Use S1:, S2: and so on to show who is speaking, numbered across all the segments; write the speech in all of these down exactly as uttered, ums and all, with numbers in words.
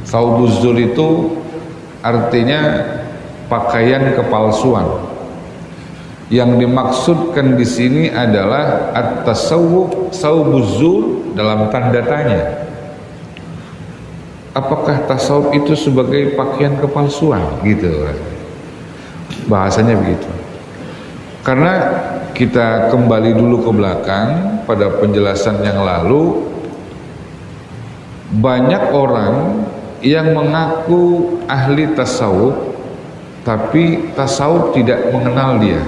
S1: Saubuz zur itu artinya pakaian kepalsuan. Yang dimaksudkan di sini adalah at-tasawwuf saubuz zur dalam tanda tanya. Apakah tasawuf itu sebagai pakaian kepalsuan gitu? Bahasanya begitu. Karena kita kembali dulu ke belakang pada penjelasan yang lalu, banyak orang yang mengaku ahli tasawuf tapi tasawuf tidak mengenal dia.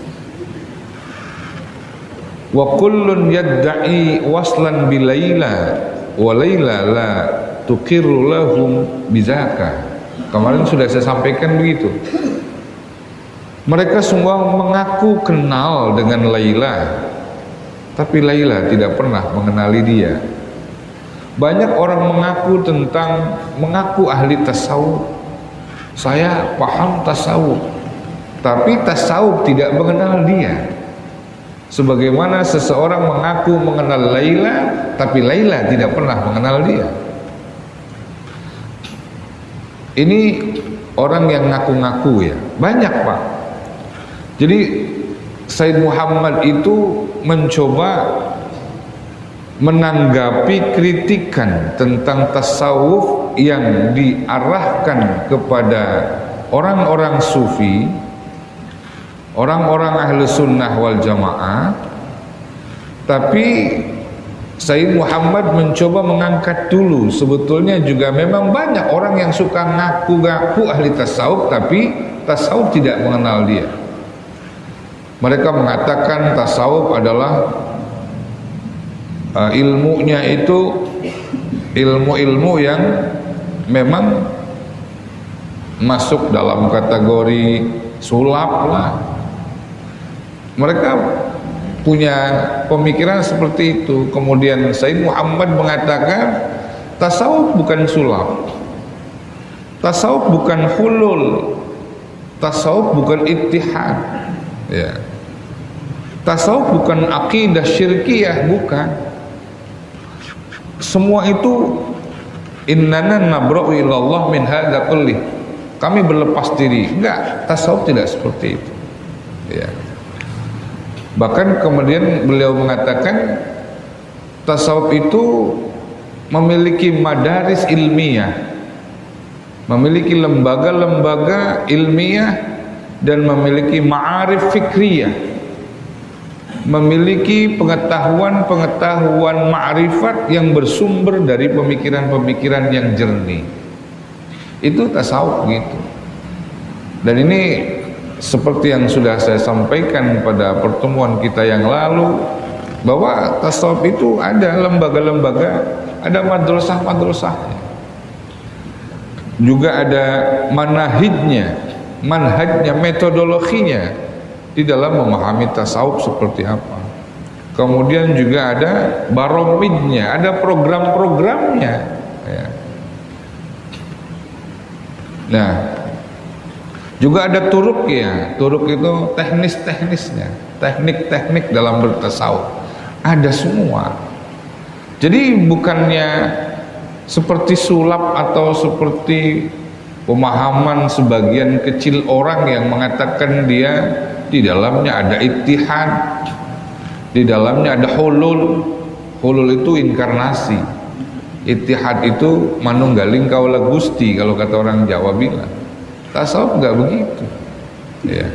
S1: Wa kullun yadda'i waslan bilaila wa laila la tuqirru lahum bizaka. Kemarin sudah saya sampaikan begitu. Mereka semua mengaku kenal dengan Laila, tapi Laila tidak pernah mengenali dia. Banyak orang mengaku tentang mengaku ahli tasawuf. Saya paham tasawuf, tapi tasawuf tidak mengenal dia. Sebagaimana seseorang mengaku mengenal Laila, tapi Laila tidak pernah mengenal dia. Ini orang yang ngaku-ngaku ya, banyak Pak. Jadi Said Muhammad itu mencoba menanggapi kritikan tentang tasawuf yang diarahkan kepada orang-orang sufi, orang-orang ahli sunnah wal jamaah. Tapi Said Muhammad mencoba mengangkat dulu, sebetulnya juga memang banyak orang yang suka ngaku-ngaku ahli tasawuf tapi tasawuf tidak mengenal dia. Mereka mengatakan tasawuf adalah uh, ilmunya itu ilmu-ilmu yang memang masuk dalam kategori sulap lah. Mereka punya pemikiran seperti itu. Kemudian Said Muhammad mengatakan tasawuf bukan sulap, tasawuf bukan hulul, tasawuf bukan ittihad, ya. Tasawuf bukan akidah syirkiyah, bukan. Semua itu innana nabra'u ilallah min hadza kulli. Kami berlepas diri. Enggak, tasawuf tidak seperti itu. Ya. Bahkan kemudian beliau mengatakan tasawuf itu memiliki madaris ilmiah, memiliki lembaga-lembaga ilmiah dan memiliki ma'arif fikriyah, memiliki pengetahuan-pengetahuan ma'rifat yang bersumber dari pemikiran-pemikiran yang jernih. Itu tasawuf gitu. Dan ini seperti yang sudah saya sampaikan pada pertemuan kita yang lalu, bahwa tasawuf itu ada lembaga-lembaga, ada madrasah-madrasahnya, juga ada manhajnya, manhajnya, metodologinya di dalam memahami tasawuf seperti apa. Kemudian juga ada baromidnya, ada program-programnya ya. Nah, juga ada turuk ya. Turuk itu teknis-teknisnya, teknik-teknik dalam bertasawuf. Ada semua. Jadi bukannya seperti sulap atau seperti pemahaman sebagian kecil orang yang mengatakan dia di dalamnya ada ittihad, di dalamnya ada hulul. Hulul itu inkarnasi, ittihad itu manunggaling kaula Gusti kalau kata orang Jawa bilang. Tasawuf enggak begitu ya.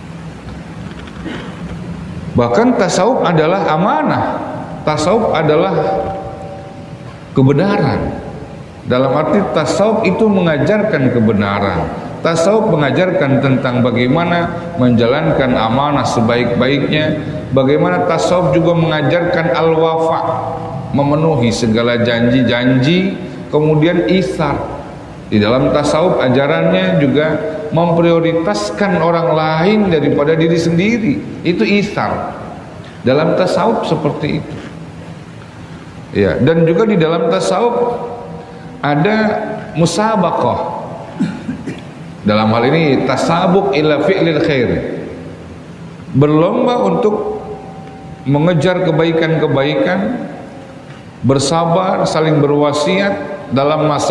S1: Bahkan tasawuf adalah amanah, tasawuf adalah kebenaran. Dalam arti tasawuf itu mengajarkan kebenaran. Tasawuf mengajarkan tentang bagaimana menjalankan amanah sebaik-baiknya. Bagaimana tasawuf juga mengajarkan al-wafa, memenuhi segala janji-janji. Kemudian isar. Di dalam tasawuf ajarannya juga memprioritaskan orang lain daripada diri sendiri. Itu isar. Dalam tasawuf seperti itu. Ya, dan juga di dalam tasawuf ada musabaqah. Dalam hal ini tasabuk ila fi'lil khair, berlomba untuk mengejar kebaikan-kebaikan, bersabar, saling berwasiat dalam masa